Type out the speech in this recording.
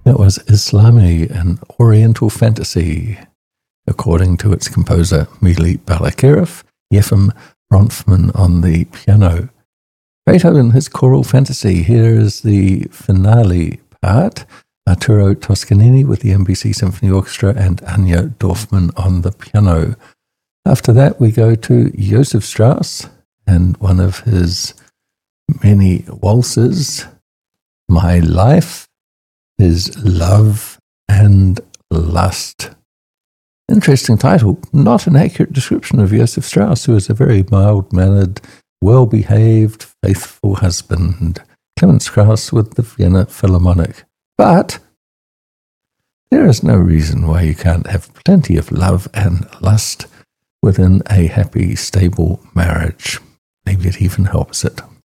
That was Islami, an Oriental fantasy, according to its composer Mili Balakirev, Yefim Bronfman on the piano. Beethoven, his choral fantasy. Here is the finale part. Arturo Toscanini with the NBC Symphony Orchestra and Anya Dorfman on the piano. After that, we go to Joseph Strauss and one of his many waltzes, My Life is Love and Lust. Interesting title, not an accurate description of Joseph Strauss, who is a very mild-mannered, well-behaved, faithful husband. Clemens Krauss with the Vienna Philharmonic. But there is no reason why you can't have plenty of love and lust within a happy, stable marriage. Maybe it even helps it.